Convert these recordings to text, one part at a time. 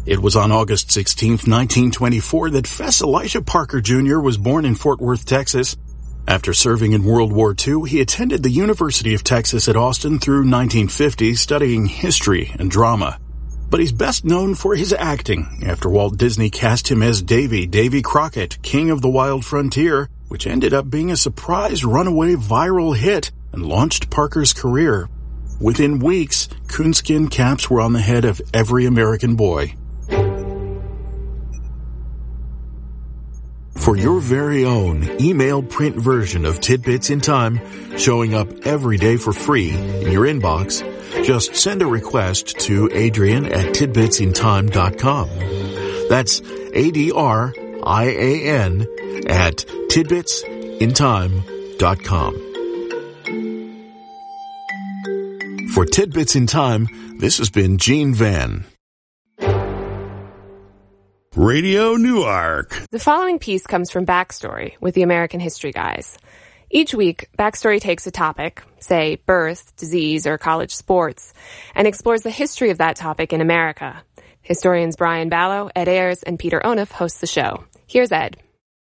It was on August 16, 1924 that Fess Elijah Parker Jr. was born in Fort Worth, Texas. After serving in World War II, he attended the University of Texas at Austin through 1950, studying history and drama. But he's best known for his acting after Walt Disney cast him as Davy Crockett, King of the Wild Frontier, which ended up being a surprise runaway viral hit and launched Parker's career. Within weeks, coonskin caps were on the head of every American boy. For your very own email print version of Tidbits in Time, showing up every day for free in your inbox, just send a request to Adrian@tidbitsintime.com. That's ADRIAN at tidbitsintime.com. For Tidbits in Time, this has been Gene Van. Radio Newark. The following piece comes from Backstory with the American History Guys. Each week, Backstory takes a topic, say birth, disease, or college sports, and explores the history of that topic in America. Historians Brian Ballo, Ed Ayers, and Peter Onuf host the show. Here's Ed.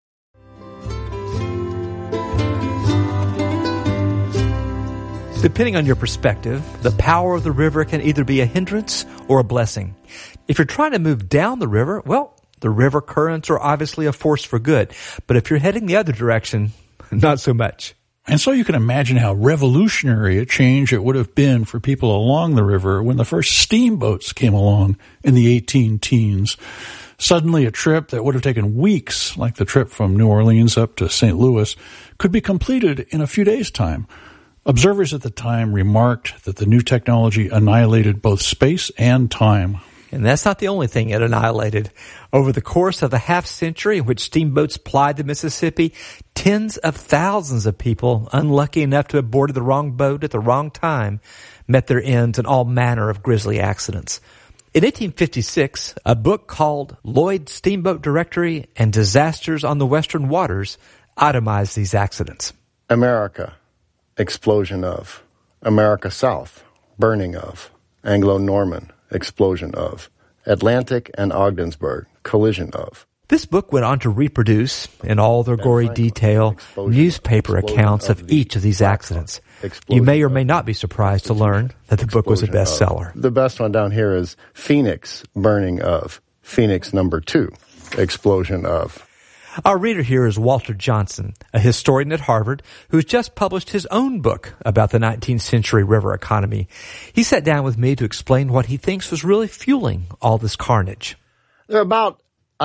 Depending on your perspective, the power of the river can either be a hindrance or a blessing. If you're trying to move down the river, well, the river currents are obviously a force for good. But if you're heading the other direction, not so much. And so you can imagine how revolutionary a change it would have been for people along the river when the first steamboats came along in the 18-teens. Suddenly a trip that would have taken weeks, like the trip from New Orleans up to St. Louis, could be completed in a few days' time. Observers at the time remarked that the new technology annihilated both space and time. And that's not the only thing it annihilated. Over the course of the half-century in which steamboats plied the Mississippi, tens of thousands of people, unlucky enough to have boarded the wrong boat at the wrong time, met their ends in all manner of grisly accidents. In 1856, a book called Lloyd's Steamboat Directory and Disasters on the Western Waters itemized these accidents. America, explosion of. America South, burning of. Anglo-Norman, explosion of. Atlantic and Ogdensburg, collision of. This book went on to reproduce, in all their gory detail, newspaper accounts of each of these accidents. You may or may not be surprised to learn that the book was a bestseller. The best one down here is Phoenix, burning of. Phoenix number 2, explosion of. Our reader here is Walter Johnson, a historian at Harvard who has just published his own book about the 19th century river economy. He sat down with me to explain what he thinks was really fueling all this carnage. There are about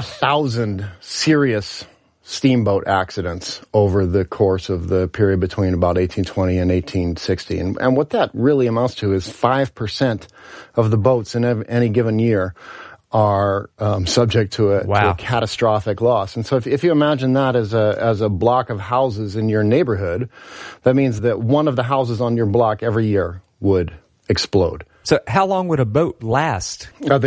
1,000 serious steamboat accidents over the course of the period between about 1820 and 1860. And what that really amounts to is 5% of the boats in any given year are subject to a catastrophic loss. And so if you imagine that as a block of houses in your neighborhood, that means that one of the houses on your block every year would explode. So how long would a boat last?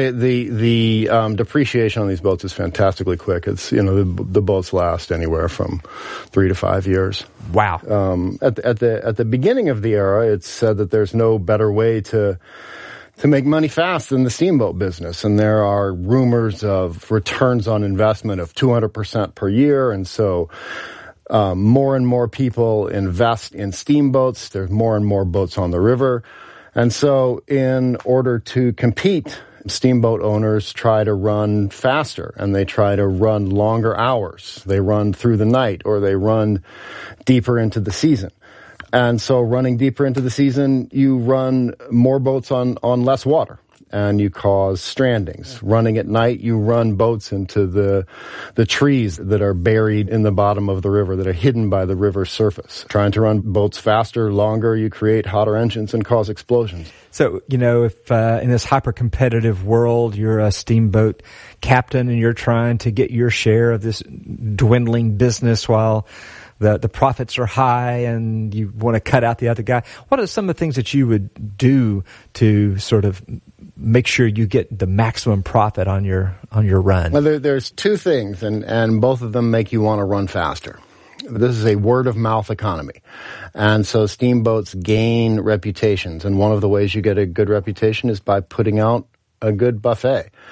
The depreciation on these boats is fantastically quick. It's, the boats last anywhere from 3 to 5 years. Wow. At the beginning of the era, it's said that there's no better way to make money fast than the steamboat business. And there are rumors of returns on investment of 200% per year. And so more and more people invest in steamboats. There's more and more boats on the river. And so in order to compete, steamboat owners try to run faster and they try to run longer hours. They run through the night or they run deeper into the season. And so running deeper into the season, you run more boats on less water and you cause strandings. Running at night, you run boats into the trees that are buried in the bottom of the river, that are hidden by the river's surface. Trying to run boats faster, longer, you create hotter engines and cause explosions. So, if in this hyper-competitive world, you're a steamboat captain and you're trying to get your share of this dwindling business while the profits are high and you want to cut out the other guy. What are some of the things that you would do to sort of make sure you get the maximum profit on your run? Well, there's two things, and both of them make you want to run faster. This is a word-of-mouth economy. And so steamboats gain reputations, and one of the ways you get a good reputation is by putting out a good buffet.